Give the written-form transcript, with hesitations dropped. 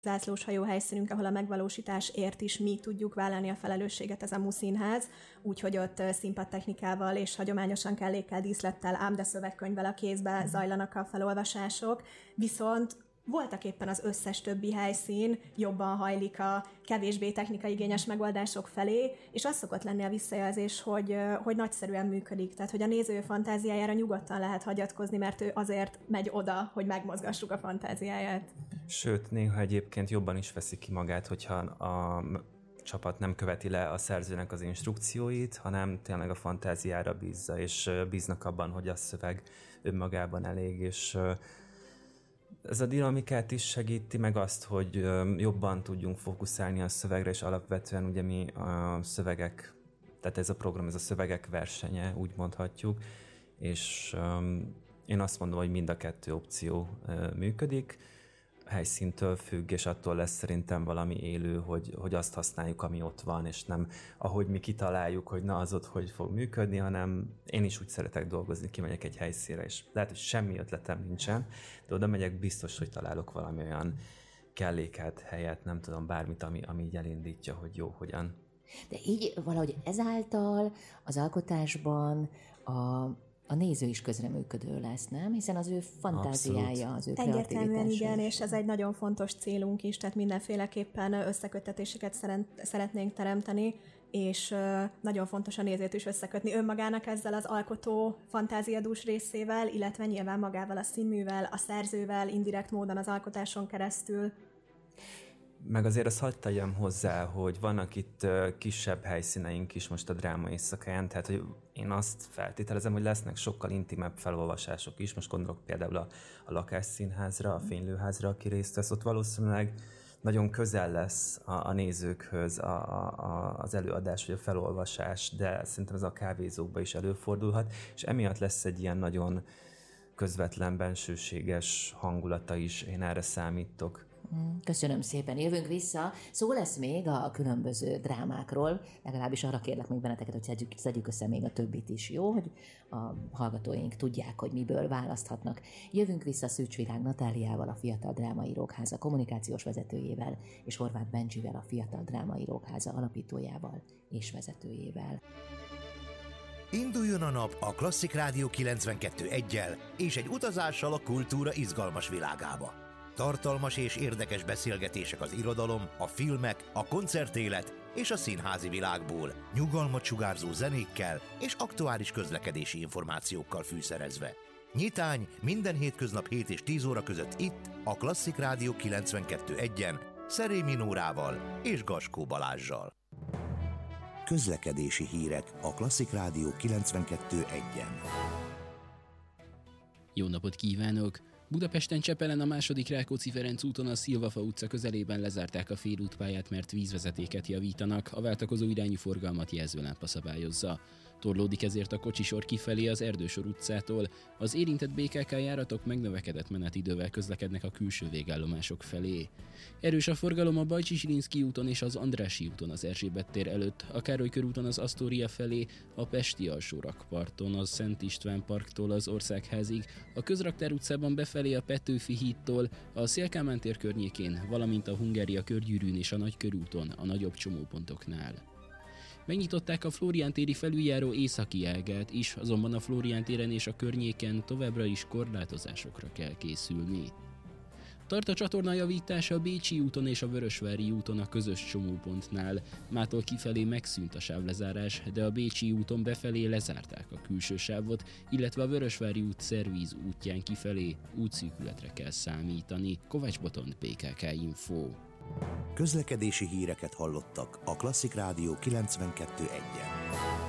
zászlóshajó helyszínünk, ahol a megvalósításért is mi tudjuk vállalni a felelősséget, ez a MU Színház, úgyhogy ott színpadtechnikával és hagyományosan kellékkel, díszlettel, ám de szövegkönyvvel a kézbe zajlanak a felolvasások, viszont voltak éppen az összes többi helyszín jobban hajlik a kevésbé technikaigényes megoldások felé, és az szokott lenni a visszajelzés, hogy nagyszerűen működik. Tehát, hogy a néző fantáziájára nyugodtan lehet hagyatkozni, mert ő azért megy oda, hogy megmozgassuk a fantáziáját. Sőt, néha egyébként jobban is veszi ki magát, hogyha a csapat nem követi le a szerzőnek az instrukcióit, hanem tényleg a fantáziára bízza, és bíznak abban, hogy a szöveg önmagában elég, és ez a dinamikát is segíti, meg azt, hogy jobban tudjunk fókuszálni a szövegre, és alapvetően ugye mi a szövegek, tehát ez a program, ez a szövegek versenye, úgy mondhatjuk, és én azt mondom, hogy mind a kettő opció működik, helyszíntől függ, és attól lesz szerintem valami élő, hogy azt használjuk, ami ott van, és nem ahogy mi kitaláljuk, hogy na az ott hogy fog működni, hanem én is úgy szeretek dolgozni, kimegyek egy helyszínre, és lehet, hogy semmi ötletem nincsen, de oda megyek, biztos, hogy találok valami olyan kelléket, helyet, nem tudom, bármit, ami így elindítja, hogy jó, hogyan. De így valahogy ezáltal az alkotásban a néző is közreműködő lesz, nem? Hiszen az ő fantáziája, az ő kreativitása. Egyértelműen igen, és ez egy nagyon fontos célunk is, tehát mindenféleképpen összeköttetéseket szeretnénk teremteni, és nagyon fontos a nézőt is összekötni önmagának ezzel az alkotó fantáziadús részével, illetve nyilván magával a színművel, a szerzővel, indirekt módon az alkotáson keresztül. Meg azért azt hadd tegyem hozzá, hogy vannak itt kisebb helyszíneink is most a Dráma Éjszakáján, tehát hogy én azt feltételezem, hogy lesznek sokkal intimebb felolvasások is, most gondolok például a Lakásszínházra, a Fénylőházra, aki részt vesz, ott valószínűleg nagyon közel lesz a nézőkhöz az előadás vagy a felolvasás, de szerintem ez a kávézókban is előfordulhat, és emiatt lesz egy ilyen nagyon közvetlen, bensőséges hangulata is, én erre számítok. Köszönöm szépen, jövünk vissza. Szó lesz még a különböző drámákról, legalábbis arra kérlek még benneteket, hogy szedjük össze még a többit is, jó? Hogy a hallgatóink tudják, hogy miből választhatnak. Jövünk vissza Szűcs Virág Natáliával, a Fiatal Drámaírók Háza kommunikációs vezetőjével, és Horváth Bencsivel, a Fiatal Drámaírók Háza alapítójával és vezetőjével. Induljon a nap a Klasszik Rádió 92.1-jel és egy utazással a kultúra izgalmas világába. Tartalmas és érdekes beszélgetések az irodalom, a filmek, a koncertélet és a színházi világból, nyugalmat sugárzó zenékkel és aktuális közlekedési információkkal fűszerezve. Nyitány minden hétköznap 7 és 10 óra között itt, a Klasszik Rádió 92.1-en, Szerémi Nórával és Gaskó Balázssal. Közlekedési hírek a Klasszik Rádió 92.1-en. Jó napot kívánok! Budapesten Csepelen a II. Rákóczi-Ferenc úton a Szilvafa utca közelében lezárták a félútpályát, mert vízvezetéket javítanak, a váltakozó irányú forgalmat jelzőlámpa szabályozza. Torlódik ezért a kocsisor kifelé az Erdősor utcától. Az érintett BKK járatok megnövekedett menetidővel közlekednek a külső végállomások felé. Erős a forgalom a Bajcsy-Zsilinszky úton és az Andrássy úton az Erzsébet tér előtt, a Károly körúton az Asztória felé, a Pesti alsórakparton az Szent István parktól az Országházig, a Közraktár utcában befelé a Petőfi hídtól, a Széll-Kálmán tér környékén, valamint a Hungária körgyűrűn és a Nagykörúton a nagyobb csomópontoknál. Megnyitották a Flórián téri felüljáró északi ágát is, azonban a Flórián téren és a környéken továbbra is korlátozásokra kell készülni. Tart a csatornajavítás a Bécsi úton és a Vörösvári úton a közös csomópontnál. Mától kifelé megszűnt a sávlezárás, de a Bécsi úton befelé lezárták a külső sávot, illetve a Vörösvári út szervíz útján kifelé útszűkületre kell számítani. Kovács Botond, PKK Info. Közlekedési híreket hallottak a Klasszik Rádió 92.1-en.